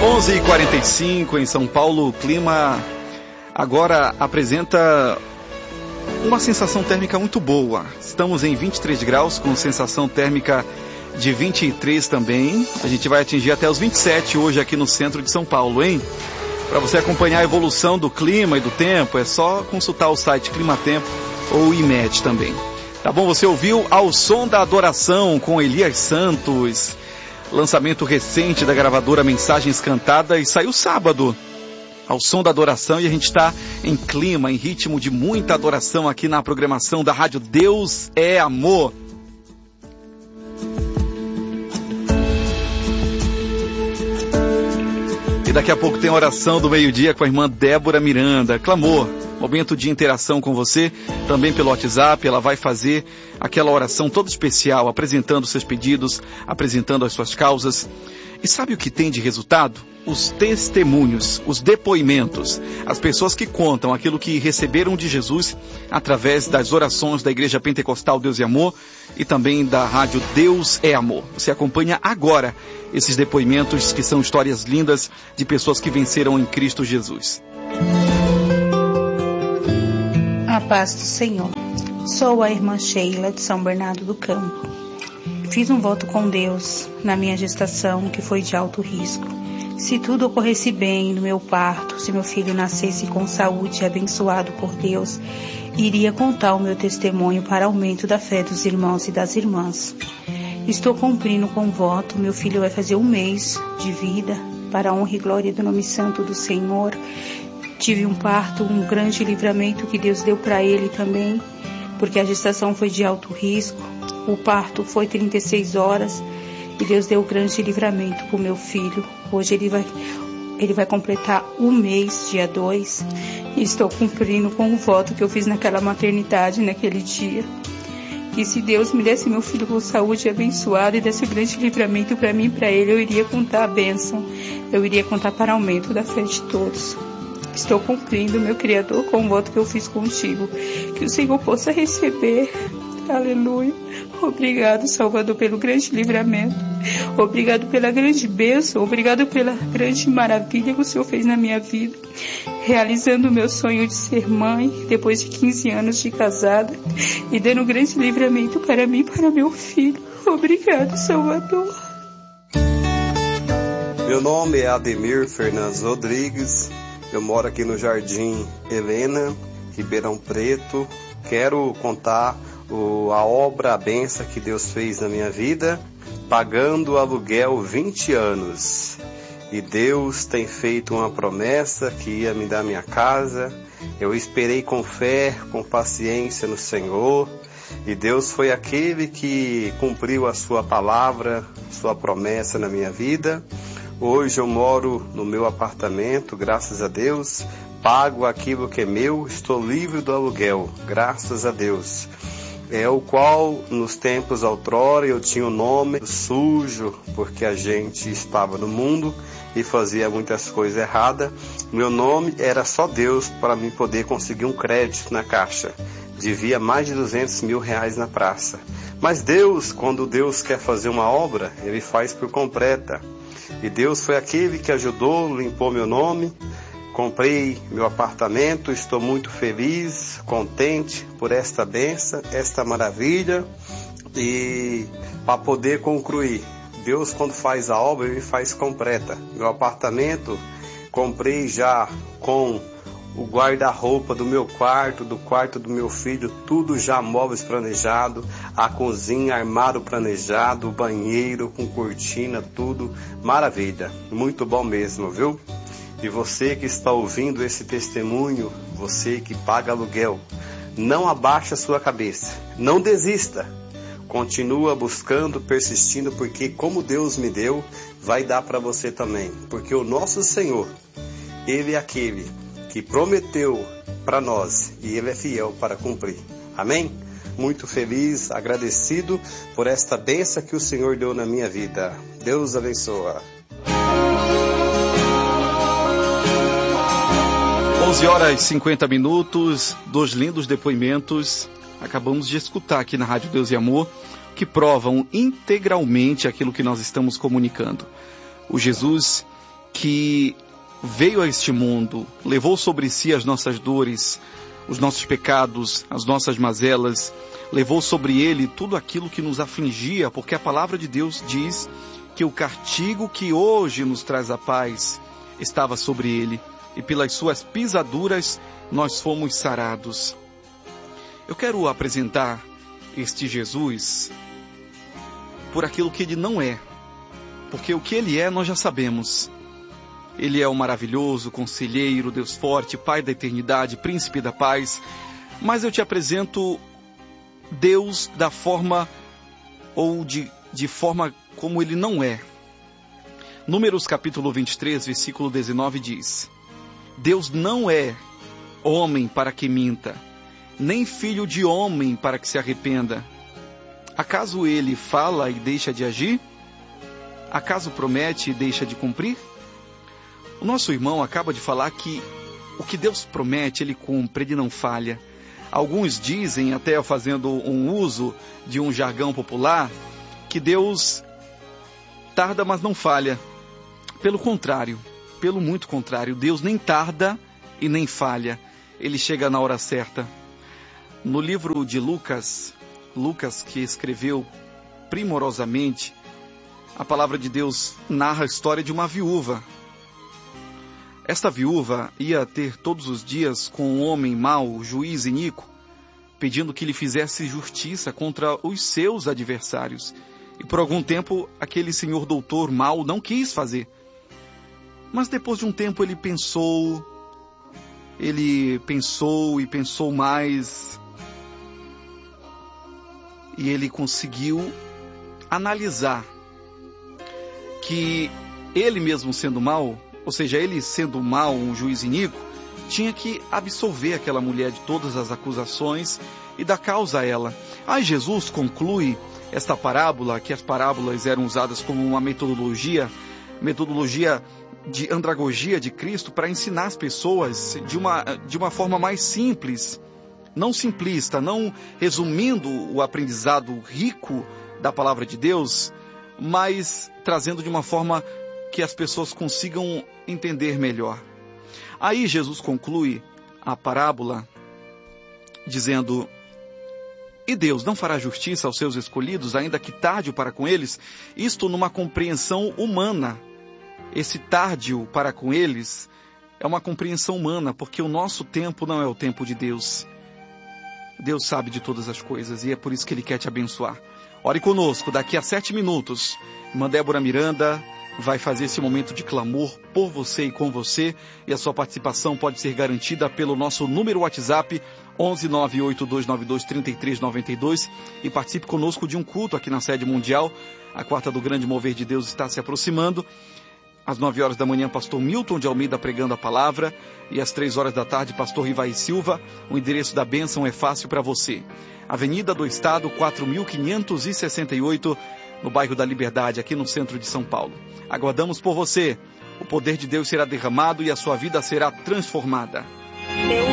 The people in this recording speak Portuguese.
11h45 em São Paulo, o clima agora apresenta uma sensação térmica muito boa. Estamos em 23 graus, com sensação térmica de 23 também. A gente vai atingir até os 27 hoje aqui no centro de São Paulo, hein? Para você acompanhar a evolução do clima e do tempo, é só consultar o site Climatempo ou IMED também. Tá bom? Você ouviu Ao Som da Adoração com Elias Santos, lançamento recente da gravadora Mensagens Cantadas, e saiu sábado, Ao Som da Adoração, e a gente está em clima, em ritmo de muita adoração aqui na programação da Rádio Deus é Amor. E daqui a pouco tem a oração do meio-dia com a irmã Débora Miranda, clamor. Momento de interação com você, também pelo WhatsApp. Ela vai fazer aquela oração toda especial, apresentando seus pedidos, apresentando as suas causas. E sabe o que tem de resultado? Os testemunhos, os depoimentos, as pessoas que contam aquilo que receberam de Jesus através das orações da Igreja Pentecostal Deus e Amor e também da Rádio Deus é Amor. Você acompanha agora esses depoimentos que são histórias lindas de pessoas que venceram em Cristo Jesus. A paz do Senhor. Sou a irmã Sheila de São Bernardo do Campo. Fiz um voto com Deus na minha gestação, que foi de alto risco. Se tudo ocorresse bem no meu parto, se meu filho nascesse com saúde e abençoado por Deus, iria contar o meu testemunho para aumento da fé dos irmãos e das irmãs. Estou cumprindo com o voto. Meu filho vai fazer 1 mês de vida, para a honra e glória do nome santo do Senhor. Tive um parto, um grande livramento que Deus deu para ele também, porque a gestação foi de alto risco. O parto foi 36 horas e Deus deu grande livramento para o meu filho. Hoje ele vai completar 1 mês, dia 2, e estou cumprindo com o voto que eu fiz naquela maternidade, naquele dia. Que se Deus me desse meu filho com saúde abençoado e desse um grande livramento para mim e para ele, eu iria contar a bênção, eu iria contar para aumento da fé de todos. Estou cumprindo, meu Criador, com o voto que eu fiz contigo. Que o Senhor possa receber. Aleluia. Obrigado, Salvador, pelo grande livramento. Obrigado pela grande bênção. Obrigado pela grande maravilha que o Senhor fez na minha vida. Realizando o meu sonho de ser mãe, depois de 15 anos de casada. E dando um grande livramento para mim e para meu filho. Obrigado, Salvador. Meu nome é Ademir Fernandes Rodrigues. Eu moro aqui no Jardim Helena, Ribeirão Preto. Quero contar a obra, a bênção que Deus fez na minha vida, pagando o aluguel 20 anos. E Deus tem feito uma promessa que ia me dar minha casa. Eu esperei com fé, com paciência no Senhor. E Deus foi aquele que cumpriu a sua palavra, sua promessa na minha vida. Hoje eu moro no meu apartamento, graças a Deus, pago aquilo que é meu, estou livre do aluguel, graças a Deus. É o qual, nos tempos outrora, eu tinha o nome sujo, porque a gente estava no mundo e fazia muitas coisas erradas. Meu nome era só Deus para mim poder conseguir um crédito na Caixa. Devia mais de 200 mil reais na praça. Mas Deus, quando Deus quer fazer uma obra, Ele faz por completa. E Deus foi aquele que ajudou, limpou meu nome, comprei meu apartamento, estou muito feliz, contente por esta bênção, esta maravilha, e para poder concluir, Deus quando faz a obra, Ele faz completa. Meu apartamento, comprei já com o guarda-roupa do meu quarto, do quarto do meu filho, tudo já móveis planejado, a cozinha, armário planejado, o banheiro com cortina, tudo maravilha, muito bom mesmo, viu? E você que está ouvindo esse testemunho, você que paga aluguel, não abaixe a sua cabeça, não desista, continua buscando, persistindo, porque como Deus me deu, vai dar para você também, porque o nosso Senhor, Ele é aquele que prometeu para nós e Ele é fiel para cumprir. Amém? Muito feliz, agradecido por esta bênção que o Senhor deu na minha vida. Deus abençoe. 11h50, 2 lindos depoimentos acabamos de escutar aqui na Rádio Deus e Amor, que provam integralmente aquilo que nós estamos comunicando. O Jesus que veio a este mundo, levou sobre si as nossas dores, os nossos pecados, as nossas mazelas, levou sobre ele tudo aquilo que nos afligia, porque a palavra de Deus diz que o castigo que hoje nos traz a paz estava sobre ele, e pelas suas pisaduras nós fomos sarados. Eu quero apresentar este Jesus por aquilo que ele não é, porque o que ele é nós já sabemos. Ele é o maravilhoso, conselheiro, Deus forte, Pai da eternidade, Príncipe da paz, mas eu te apresento Deus da forma ou de forma como ele não é. Números capítulo 23, versículo 19 diz: Deus não é homem para que minta, nem filho de homem para que se arrependa. Acaso ele fala e deixa de agir? Acaso promete e deixa de cumprir? O nosso irmão acaba de falar que o que Deus promete, ele cumpre, ele não falha. Alguns dizem, até fazendo um uso de um jargão popular, que Deus tarda, mas não falha. Pelo contrário, pelo muito contrário, Deus nem tarda e nem falha. Ele chega na hora certa. No livro de Lucas, que escreveu primorosamente, a palavra de Deus narra a história de uma viúva. Esta viúva ia ter todos os dias com um homem mau, juiz iníquo, pedindo que lhe fizesse justiça contra os seus adversários. E por algum tempo, aquele senhor doutor mau não quis fazer. Mas depois de um tempo ele pensou e pensou mais. E ele conseguiu analisar que ele mesmo sendo mau, ou seja, ele sendo mau, um juiz iníquo, tinha que absolver aquela mulher de todas as acusações e dar causa a ela. Aí Jesus conclui esta parábola, que as parábolas eram usadas como uma metodologia de andragogia de Cristo para ensinar as pessoas de uma forma mais simples, não simplista, não resumindo o aprendizado rico da palavra de Deus, mas trazendo de uma forma que as pessoas consigam entender melhor. Aí Jesus conclui a parábola dizendo: e Deus não fará justiça aos seus escolhidos, ainda que tarde para com eles? Isto numa compreensão humana. Esse tardio para com eles é uma compreensão humana, porque o nosso tempo não é o tempo de Deus. Deus sabe de todas as coisas e é por isso que Ele quer te abençoar. Ore conosco, daqui a 7 minutos, irmã Débora Miranda vai fazer esse momento de clamor por você e com você, e a sua participação pode ser garantida pelo nosso número WhatsApp 11982923392, e participe conosco de um culto aqui na sede mundial. A quarta do Grande Mover de Deus está se aproximando. Às 9 horas da manhã, pastor Milton de Almeida pregando a palavra, e às 3 horas da tarde, pastor Rivai Silva. O endereço da bênção é fácil para você. Avenida do Estado, 4568, no bairro da Liberdade, aqui no centro de São Paulo. Aguardamos por você. O poder de Deus será derramado e a sua vida será transformada.